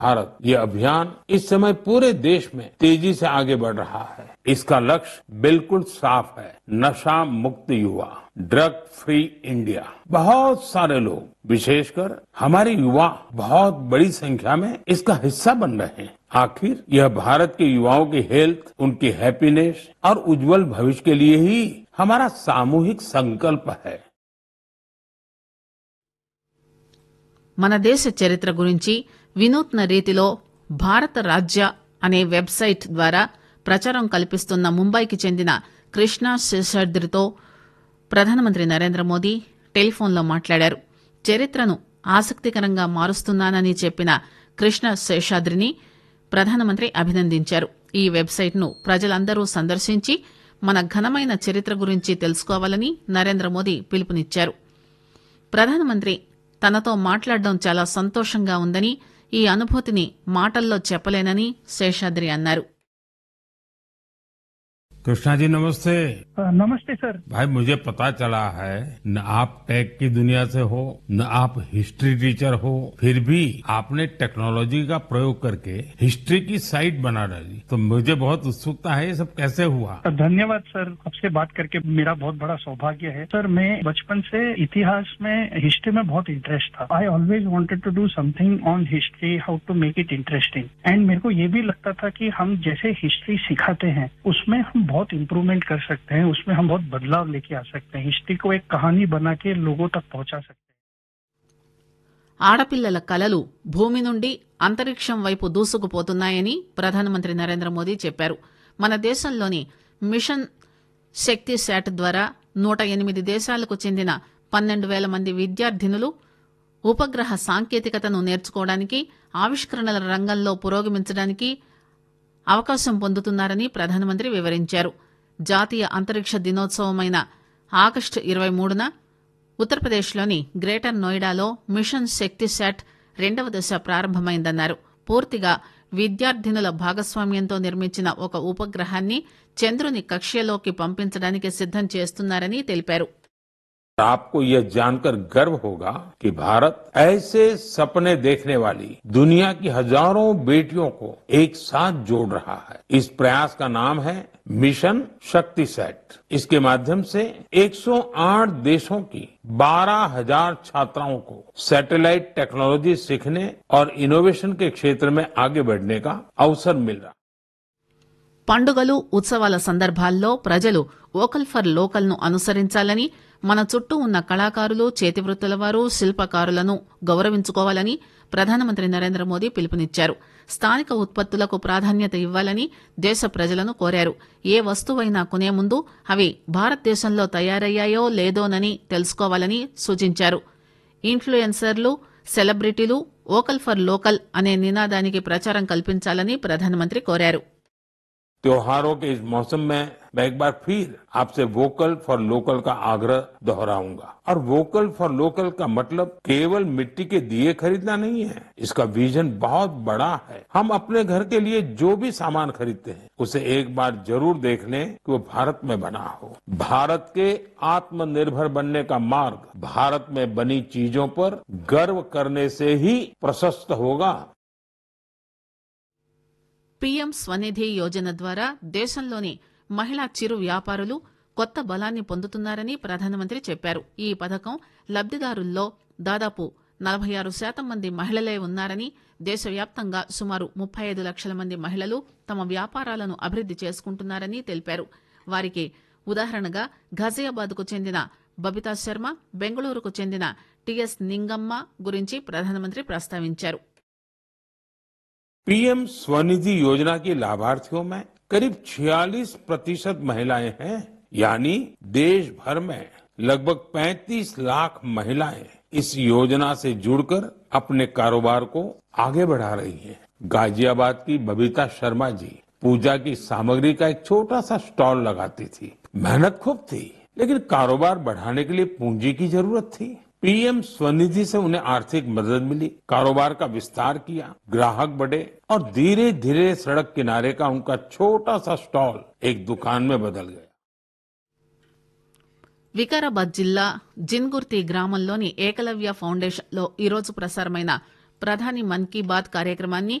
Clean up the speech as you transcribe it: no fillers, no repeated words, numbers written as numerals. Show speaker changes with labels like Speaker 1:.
Speaker 1: भारत ये अभियान इस समय पूरे देश में तेजी से आगे बढ़ रहा है। इसका लक्ष्य बिल्कुल साफ है, नशा मुक्त युवा, ड्रग फ्री इंडिया। बहुत सारे लोग, विशेषकर हमारे युवा, बहुत बड़ी संख्या में इसका हिस्सा बन रहे हैं। आखिर यह भारत के युवाओं की हेल्थ, उनकी हैप्पीनेस और उज्जवल भविष्य के लिए ही हमारा सामूहिक संकल्प है।
Speaker 2: మన దేశ చరిత్ర గురించి వినూత్న రీతిలో భారత రాజ్య అనే వెబ్సైట్ ద్వారా ప్రచారం కల్పిస్తున్న ముంబైకి చెందిన కృష్ణ శేషాద్రితో ప్రధానమంత్రి నరేంద్ర మోదీ టెలిఫోన్లో మాట్లాడారు. చరిత్రను ఆసక్తికరంగా మారుస్తున్నానని చెప్పిన కృష్ణ శేషాద్రిని ప్రధానమంత్రి అభినందించారు. ఈ వెబ్సైట్ ను ప్రజలందరూ సందర్శించి మన ఘనమైన చరిత్ర గురించి తెలుసుకోవాలని నరేంద్ర మోదీ పిలుపునిచ్చారు. ప్రధానమంత్రి తనతో మాట్లాడడం చాలా సంతోషంగా ఉందని, ఈ అనుభూతిని మాటల్లో చెప్పలేనని శేషాద్రి అన్నారు.
Speaker 1: कृष्णा जी नमस्ते।
Speaker 3: नमस्ते सर।
Speaker 1: भाई मुझे पता चला है न आप टेक की दुनिया से हो, न आप हिस्ट्री टीचर हो, फिर भी आपने टेक्नोलॉजी का प्रयोग करके हिस्ट्री की साइट बना डाली, तो मुझे बहुत उत्सुकता है, ये सब कैसे हुआ?
Speaker 3: धन्यवाद सर, आपसे बात करके मेरा बहुत बड़ा सौभाग्य है। सर मैं बचपन से इतिहास में, हिस्ट्री में बहुत इंटरेस्ट था। I always wanted to do something on history, how to make it interesting. And मेरे को ये भी लगता था कि हम जैसे हिस्ट्री सिखाते हैं उसमें हम बहुत इम्प्रूवमेंट कर सकते हैं, उसमें हम बहुत बदलाव लेके आ सकते हैं, हिस्ट्री को एक कहानी बना के लोगों तक पहुंचा सकते हैं।
Speaker 2: ఆడపిల్లల కలలు భూమి నుండి అంతరిక్షం వైపు దూసుకుపోతున్నాయని ప్రధానమంత్రి నరేంద్ర మోదీ చెప్పారు. మన దేశంలోని మిషన్ శక్తి శాట్ ద్వారా 108 దేశాలకు చెందిన 12,000 మంది విద్యార్థినులు ఉపగ్రహ సాంకేతికతను నేర్చుకోవడానికి, ఆవిష్కరణల రంగంలో పురోగమించడానికి అవకాశం పొందుతున్నారని ప్రధానమంత్రి వివరించారు. జాతీయ అంతరిక్ష దినోత్సవమైన ఆగస్టు 23న ఉత్తరప్రదేశ్లోని గ్రేటర్ నోయిడాలో మిషన్ శక్తి శాట్ 2వ దశ ప్రారంభమైందన్నారు. పూర్తిగా విద్యార్థినుల భాగస్వామ్యంతో నిర్మించిన ఒక ఉపగ్రహాన్ని చంద్రుని కక్ష్యలోకి పంపించడానికి సిద్దం చేస్తున్నారని తెలిపారు.
Speaker 1: आपको यह जानकर गर्व होगा कि भारत ऐसे सपने देखने वाली दुनिया की हजारों बेटियों को एक साथ जोड़ रहा है। इस प्रयास का नाम है मिशन शक्ति सेट। इसके माध्यम से 108 देशों की 12,000 छात्राओं को सैटेलाइट टेक्नोलॉजी सीखने और इनोवेशन के क्षेत्र में आगे बढ़ने का अवसर मिल रहा है.
Speaker 2: పండుగలు, ఉత్సవాల సందర్భాల్లో ప్రజలు వోకల్ ఫర్ లోకల్ ను అనుసరించాలని, మన చుట్టూ ఉన్న కళాకారులు, చేతివృత్తుల వారు, శిల్పకారులను గౌరవించుకోవాలని ప్రధానమంత్రి నరేంద్ర మోదీ పిలుపునిచ్చారు. స్థానిక ఉత్పత్తులకు ప్రాధాన్యత ఇవ్వాలని దేశ ప్రజలను కోరారు. ఏ వస్తువైనా కొనే ముందు అవి భారతదేశంలో తయారయ్యాయో లేదోనని తెలుసుకోవాలని సూచించారు. ఇన్ఫ్లుయెన్సర్లు, సెలబ్రిటీలు వోకల్ ఫర్ లోకల్ అనే నినాదానికి ప్రచారం కల్పించాలని ప్రధానమంత్రి కోరారు.
Speaker 1: त्योहारों के इस मौसम में मैं एक बार फिर आपसे वोकल फॉर लोकल का आग्रह दोहराऊंगा। और वोकल फॉर लोकल का मतलब केवल मिट्टी के दिए खरीदना नहीं है, इसका विजन बहुत बड़ा है। हम अपने घर के लिए जो भी सामान खरीदते हैं उसे एक बार जरूर देख लें कि वो भारत में बना हो। भारत के आत्मनिर्भर बनने का मार्ग भारत में बनी चीजों पर गर्व करने से ही प्रशस्त होगा।
Speaker 2: పీఎం స్వనిధి యోజన ద్వారా దేశంలోని మహిళా చిరు వ్యాపారులు కొత్త బలాన్ని పొందుతున్నారని ప్రధానమంత్రి చెప్పారు. ఈ పథకం లబ్దిదారుల్లో దాదాపు 46% మంది మహిళలే ఉన్నారని, దేశవ్యాప్తంగా సుమారు 35 లక్షల మంది మహిళలు తమ వ్యాపారాలను అభివృద్ది చేసుకుంటున్నారని తెలిపారు. వారికి ఉదాహరణగా ఘజియాబాద్కు చెందిన బబితా శర్మ, బెంగళూరుకు చెందిన టిఎస్ నింగమ్మ గురించి ప్రధానమంత్రి ప్రస్తావించారు.
Speaker 1: पीएम स्वनिधि योजना के लाभार्थियों में करीब 46% महिलाएं हैं, यानी देश भर में लगभग 35 लाख महिलाएं इस योजना से जुड़कर अपने कारोबार को आगे बढ़ा रही हैं। गाजियाबाद की बबीता शर्मा जी पूजा की सामग्री का एक छोटा सा स्टॉल लगाती थी। मेहनत खूब थी, लेकिन कारोबार बढ़ाने के लिए पूंजी की जरूरत थी। पीएम स्वनिधि से उन्हें आर्थिक मदद मिली, कारोबार का विस्तार किया, ग्राहक बढ़े और धीरे धीरे सड़क किनारे का उनका छोटा सा स्टॉल एक दुकान में बदल गया।
Speaker 2: వికారాబాద్ జిల్లా జిన్గుర్తి గ్రామంలోని ఏకలవ్య ఫౌండేషన్లో ఈరోజు ప్రసారమైన ప్రధాని మన్ కీ బాత్ కార్యక్రమాన్ని